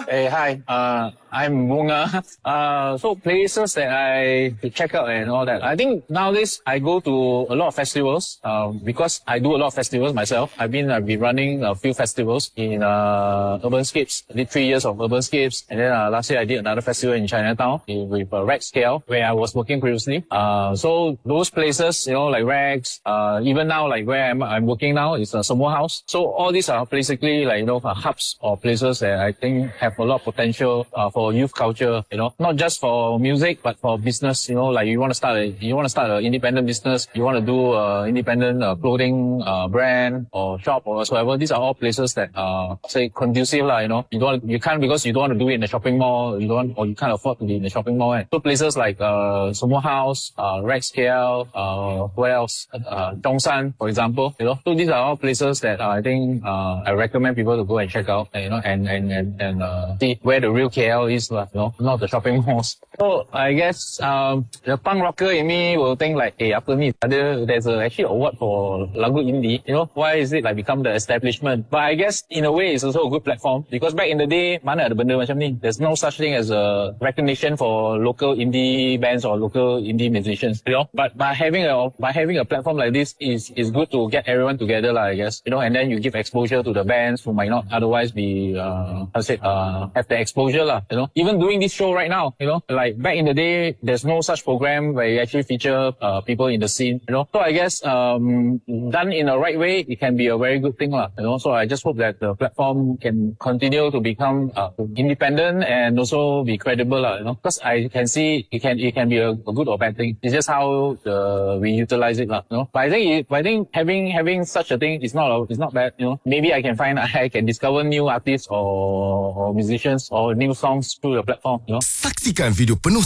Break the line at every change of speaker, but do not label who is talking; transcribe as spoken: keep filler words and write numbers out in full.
Hey, hi. Uh, I'm Bunga. Uh, so places that I check out and all that. I think nowadays I go to a lot of festivals, uh, because I do a lot of festivals myself. I've been, I've been running a few festivals in, uh, Urbanscapes. I did three years of Urbanscapes. And then, uh, last year I did another festival in Chinatown with, uh, Rex K L, where I was working previously. Uh, so those places, you know, like Rex, uh, even now, like where I'm, I'm working now is a Samoa House. So all these are basically like, you know, hubs or places that I think have a lot of potential, uh, for youth culture, you know, not just for music, but for business, you know, like you want to start a, you want to start an independent business, you want to do a independent uh, clothing, uh, brand or shop or whatsoever. These are all places that, uh, say conducive, lah, you know, you don't, you can't because you don't want to do it in the shopping mall, you don't, or you can't afford to be in the shopping mall. Right? So places like, uh, Samoa House, uh, Rex K L, uh, where else? Uh, Dongsan, for example, you know, so these are all places that uh, I think, uh, I recommend people to go and check out, you know, and, and, and, and, uh, see where the real K L is, you know, not the shopping malls. So I guess, um, the punk rocker in me will think like, hey, apa ni, ada, there's a, actually award for lagu indie, you know, why is it like become the establishment? But I guess in a way it's also a good platform because back in the day, mana ada benda macam ni? There's no such thing as a recognition for local indie bands or local indie musicians, you know, but by having a, by having a platform like this is, is good to get everyone together, lah, I guess, you know, and then you give exposure to the bands who might not otherwise be, uh, how to say, uh, have the exposure, lah, you know, even doing this show right now, you know, like back in the day, there's no such program where you actually feature, uh, people in the scene, you know, so I guess, um, done in the right way, it can be a very good thing, lah, you know, so I just hope that the platform can continue to become, uh, independent and also be credible, lah, you know, because I can see it can, it can be a, a good or bad thing. It's just how the, we utilize it, lah, you know, but I think, it, I think having, having such a thing is not, a, it's not bad, you know, maybe I can find, I can discover new artists or, or musicians or new songs through the platform, you know.
Saksikan video penuh